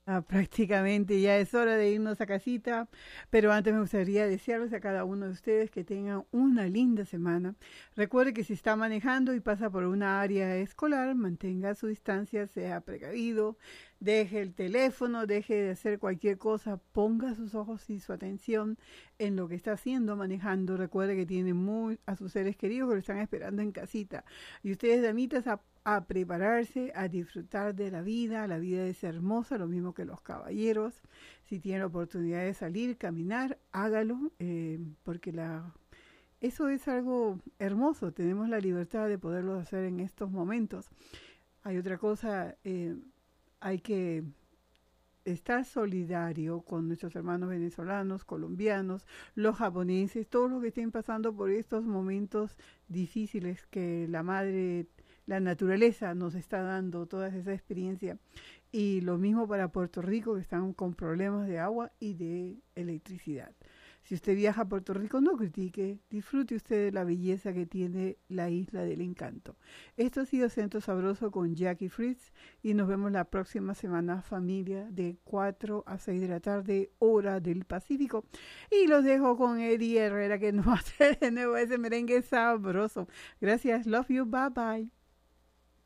Prácticamente ya es hora de irnos a casita, pero antes me gustaría desearles a cada uno de ustedes que tengan una linda semana. Recuerde que si está manejando y pasa por una área escolar, mantenga su distancia, sea precavido, deje el teléfono, deje de hacer cualquier cosa, ponga sus ojos y su atención en lo que está haciendo manejando. Recuerde que tiene muy a sus seres queridos que lo están esperando en casita. Y ustedes, damitas, a prepararse, a disfrutar de la vida. La vida es hermosa, lo mismo que los caballeros. Si tienen la oportunidad de salir, caminar, hágalo, porque eso es algo hermoso. Tenemos la libertad de poderlo hacer en estos momentos. Hay otra cosa, hay que estar solidario con nuestros hermanos venezolanos, colombianos, los japoneses, todos los que estén pasando por estos momentos difíciles que la naturaleza nos está dando, toda esa experiencia. Y lo mismo para Puerto Rico, que están con problemas de agua y de electricidad. Si usted viaja a Puerto Rico, no critique, disfrute usted de la belleza que tiene la isla del encanto. Esto ha sido Centro Sabroso con Jackie Fritz y nos vemos la próxima semana, familia, de 4 a 6 de la tarde, hora del Pacífico. Y los dejo con Eddie Herrera, que nos va a hacer de nuevo ese merengue sabroso. Gracias, love you, bye bye.